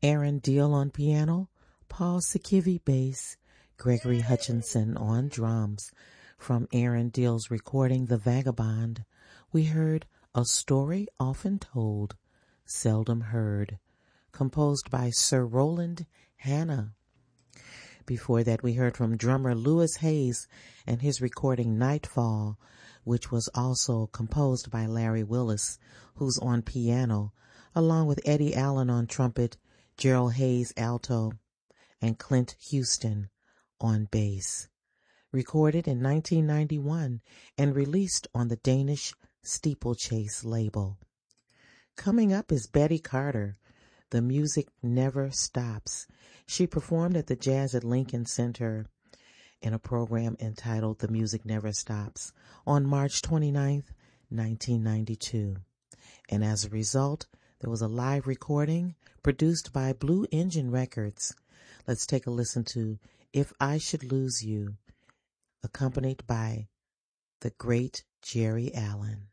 Aaron Deal on piano, Paul Sikivi bass, Gregory Hutchinson on drums. From Aaron Deal's recording The Vagabond, we heard A Story Often Told, Seldom Heard, composed by Sir Roland Hanna. Before that, we heard from drummer Louis Hayes and his recording Nightfall, which was also composed by Larry Willis, who's on piano, along with Eddie Allen on trumpet, Gerald Hayes alto, and Clint Houston on bass. Recorded in 1991 and released on the Danish Steeplechase label. Coming up is Betty Carter. The Music Never Stops. She performed at the Jazz at Lincoln Center in a program entitled The Music Never Stops on March 29th, 1992. And as a result, there was a live recording produced by Blue Engine Records. Let's take a listen to If I Should Lose You, accompanied by the great Jerry Allen.